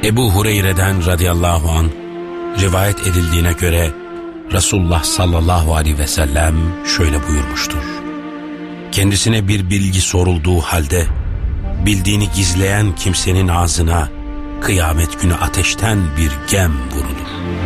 Ebu Hureyre'den radıyallahu anh rivayet edildiğine göre Resulullah sallallahu aleyhi ve sellem şöyle buyurmuştur: kendisine bir bilgi sorulduğu halde bildiğini gizleyen kimsenin ağzına kıyamet günü ateşten bir gem vurulur.